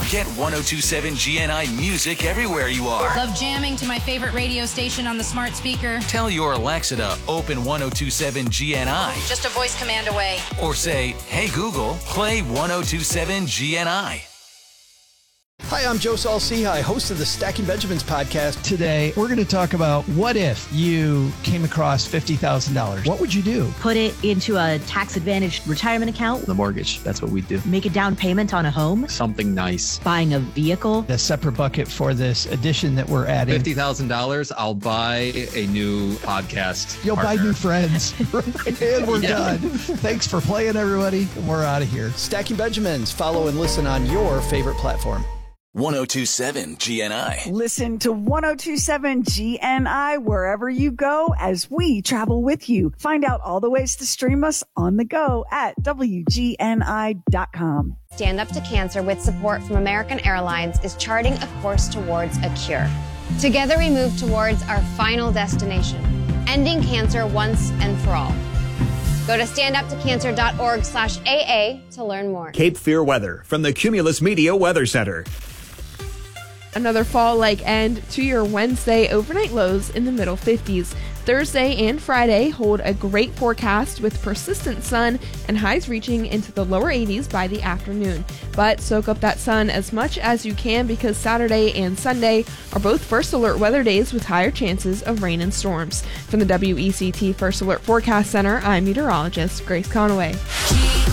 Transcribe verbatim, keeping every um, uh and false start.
Get one oh two point seven G N I music everywhere you are. Love jamming to my favorite radio station on the smart speaker. Tell your Alexa to open one oh two point seven G N I. Just a voice command away. Or say, hey Google, play one oh two point seven G N I. Hi, I'm Joe Saul-Sehy, host of the Stacking Benjamins podcast. Today, we're going to talk about what if you came across fifty thousand dollars. What would you do? Put it into a tax-advantaged retirement account. The mortgage, that's what we do. Make a down payment on a home. Something nice. Buying a vehicle. A separate bucket for this addition that we're adding. fifty thousand dollars, I'll buy a new podcast You'll partner. buy new friends. And we're Yeah. done. Thanks for playing, everybody. We're out of here. Stacking Benjamins. Follow and listen on your favorite platform. one oh two point seven G N I. Listen to one oh two point seven G N I wherever you go as we travel with you. Find out all the ways to stream us on the go at W G N I dot com. Stand Up to Cancer with support from American Airlines is charting a course towards a cure. Together we move towards our final destination, ending cancer once and for all. Go to standuptocancer.org slash AA to learn more. Cape Fear weather from the Cumulus Media Weather Center. Another fall-like end to your Wednesday. Overnight lows in the middle fifties. Thursday and Friday hold a great forecast with persistent sun and highs reaching into the lower eighties by the afternoon. But soak up that sun as much as you can because Saturday and Sunday are both first alert weather days with higher chances of rain and storms. From the W E C T First Alert Forecast Center, I'm meteorologist Grace Conaway.